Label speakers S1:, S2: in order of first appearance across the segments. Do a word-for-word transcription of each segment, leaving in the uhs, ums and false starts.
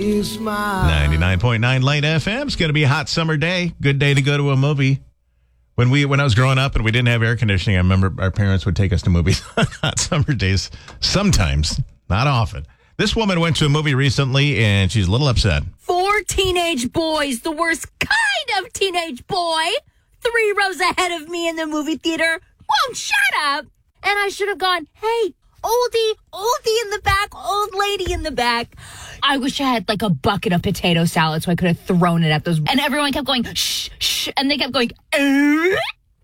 S1: ninety-nine point nine Light F M. It's going to be a hot summer day. Good day to go to a movie. When we when I was growing up and we didn't have air conditioning, I remember our parents would take us to movies on hot summer days. Sometimes, not often. This woman went to a movie recently and she's a little upset.
S2: Four teenage boys, the worst kind of teenage boy, three rows ahead of me in the movie theater, won't shut up. And I should have gone, hey, oldie, oldie in the back, old lady in the back. I wish I had like a bucket of potato salad so I could have thrown it at those. And everyone kept going, shh, shh. And they kept going, uh,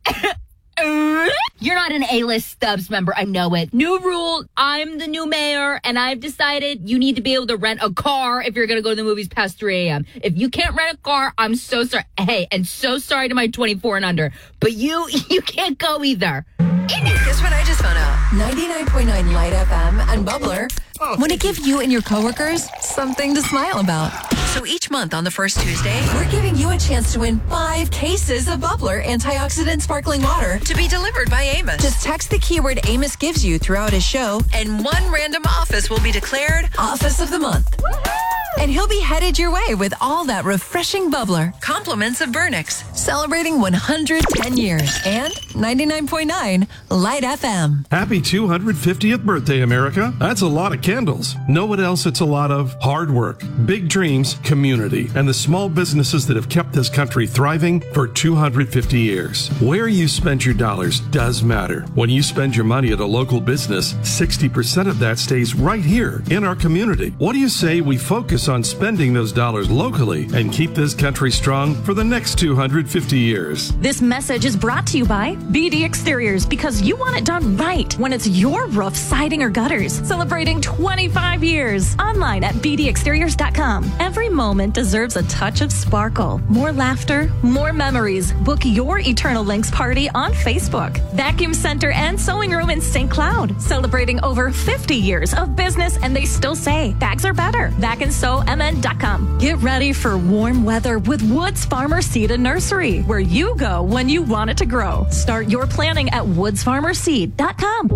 S2: uh. You're not an A-list Stubbs member. I know it. New rule. I'm the new mayor. And I've decided you need to be able to rent a car if you're going to go to the movies past three a.m. If you can't rent a car, I'm so sorry. Hey, and so sorry to my twenty-four and under. But you, you can't go either.
S3: Guess what I just found out? ninety-nine point nine Light F M and Bubbler want to give you and your coworkers something to smile about. So each month on the first Tuesday, we're giving you a chance to win five cases of Bubbler antioxidant sparkling water to be delivered by Amos. Just text the keyword Amos gives you throughout his show, and one random office will be declared Office of the Month. And he'll be headed your way with all that refreshing bubbler. Compliments of Burnix, celebrating one hundred ten years. And ninety-nine point nine Light F M.
S4: Happy two hundred fiftieth birthday, America. That's a lot of candles. Know what else it's a lot of? Hard work, big dreams, community, and the small businesses that have kept this country thriving for two hundred fifty years. Where you spend your dollars does matter. When you spend your money at a local business, sixty percent of that stays right here in our community. What do you say we focus on spending those dollars locally and keep this country strong for the next two hundred fifty years?
S5: This message is brought to you by B D Exteriors, because you want it done right when it's your roof, siding, or gutters. Celebrating twenty-five years. Online at b d exteriors dot com. Every moment deserves a touch of sparkle. More laughter, more memories. Book your Eternal Links party on Facebook. Vacuum Center and Sewing Room in Saint Cloud. Celebrating over fifty years of business, and they still say bags are better. Vac and Sew M N dot com. Get ready for warm weather with Woods Farmer Seed and Nursery, where you go when you want it to grow. Start your planning at woods farmer seed dot com.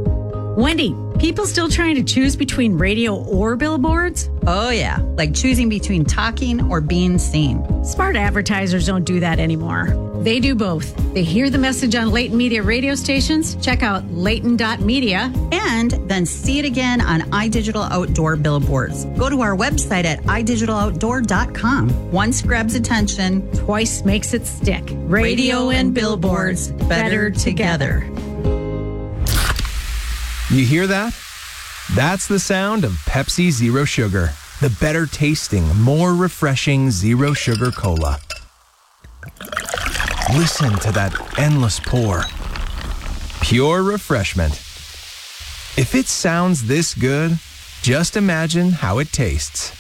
S6: Wendy, people still trying to choose between radio or billboards?
S7: Oh, yeah, like choosing between talking or being seen.
S6: Smart advertisers don't do that anymore. They do both. They hear the message on Layton Media radio stations, check out layton dot media,
S7: and then see it again on iDigital Outdoor billboards. Go to our website at i digital outdoor dot com. Once grabs attention,
S6: twice makes it stick. Radio,
S7: radio and billboards, better together.
S8: You hear that? That's the sound of Pepsi Zero Sugar, the better tasting, more refreshing zero sugar cola. Listen to that endless pour. Pure refreshment. If it sounds this good, just imagine how it tastes.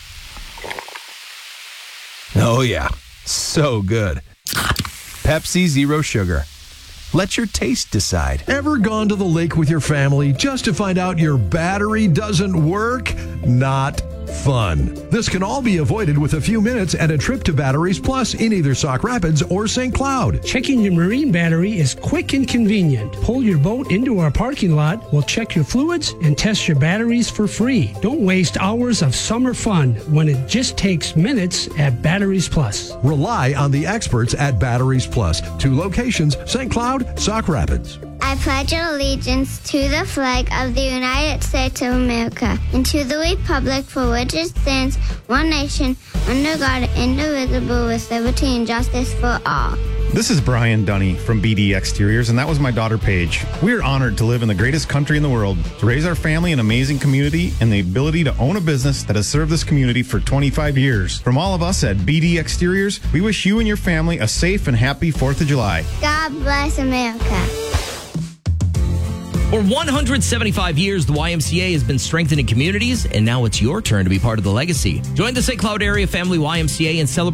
S8: Oh yeah, so good. Pepsi Zero Sugar. Let your taste decide.
S9: Ever gone to the lake with your family just to find out your battery doesn't work? Not fun. This can all be avoided with a few minutes and a trip to Batteries Plus in either Sauk Rapids or Saint Cloud.
S10: Checking your marine battery is quick and convenient. Pull your boat into our parking lot, we'll check your fluids and test your batteries for free. Don't waste hours of summer fun when it just takes minutes at Batteries Plus.
S9: Rely on the experts at Batteries Plus. Two locations, Saint Cloud, Sauk Rapids.
S11: I pledge allegiance to the flag of the United States of America and to the republic for which it stands, one nation, under God, indivisible, with liberty and justice for all.
S12: This is Brian Dunny from B D Exteriors, and that was my daughter Paige. We are honored to live in the greatest country in the world, to raise our family in an amazing community, and the ability to own a business that has served this community for twenty-five years. From all of us at B D Exteriors, we wish you and your family a safe and happy fourth of July.
S11: God bless America.
S13: For one hundred seventy-five years, the Y M C A has been strengthening communities, and now it's your turn to be part of the legacy. Join the Saint Cloud Area Family Y M C A and celebrate